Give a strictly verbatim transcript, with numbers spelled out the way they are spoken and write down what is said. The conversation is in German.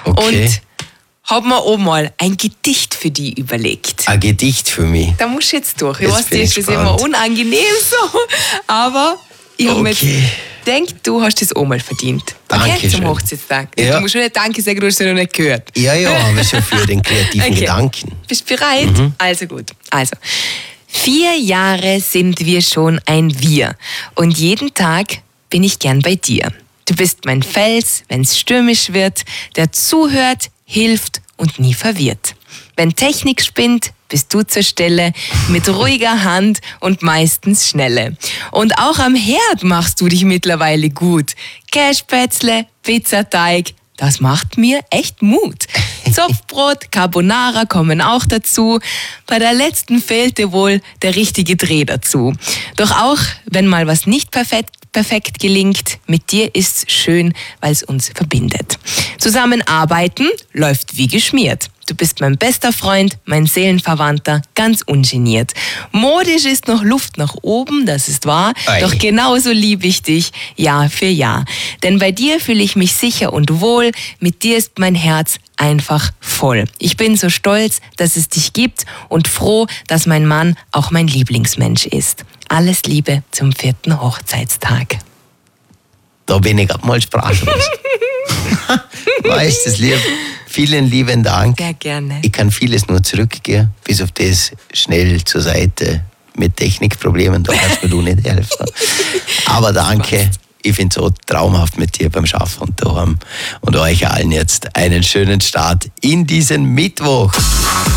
Okay. Und habe mir auch mal ein Gedicht für die überlegt. Ein Gedicht für mich? Da musst du jetzt durch. Ich Jetzt weiß, bin dir ich ist das gespannt. immer unangenehm so, aber ich habe mir jetzt Okay. gedacht, du hast das auch mal verdient. Dankeschön. Zum Hochzeitstag. Ja. Du musst schon nicht Danke sagen, du hast es ja noch nicht gehört. Ja, ja, aber schon für den kreativen Okay. Gedanken. Bist du bereit? Also gut. Also, vier Jahre sind wir schon ein Wir und jeden Tag bin ich gern bei dir. Du bist mein Fels, wenn's stürmisch wird, der zuhört, hilft und nie verwirrt. Wenn Technik spinnt, bist du zur Stelle, mit ruhiger Hand und meistens schnelle. Und auch am Herd machst du dich mittlerweile gut. Käsespätzle, Pizzateig, das macht mir echt Mut. Zopfbrot, Carbonara kommen auch dazu. Bei der letzten fehlte wohl der richtige Dreh dazu. Doch auch, wenn mal was nicht perfekt, perfekt gelingt, mit dir ist's schön, weil's uns verbindet. Zusammenarbeiten läuft wie geschmiert. Du bist mein bester Freund, mein Seelenverwandter, ganz ungeniert. Modisch ist noch Luft nach oben, das ist wahr, Ei. doch genauso liebe ich dich Jahr für Jahr. Denn bei dir fühle ich mich sicher und wohl, mit dir ist mein Herz einfach voll. Ich bin so stolz, dass es dich gibt und froh, dass mein Mann auch mein Lieblingsmensch ist. Alles Liebe zum vierten Hochzeitstag. Da bin ich grad mal sprachlos. Weißt du, lieb. Vielen lieben Dank. Sehr gerne. Ich kann vieles nur zurückgehen, bis auf das schnell zur Seite mit Technikproblemen. Da kannst mir du nicht helfen. Aber danke. Ich finde es so traumhaft mit dir beim Schaffen und daheim. Und euch allen jetzt einen schönen Start in diesen Mittwoch.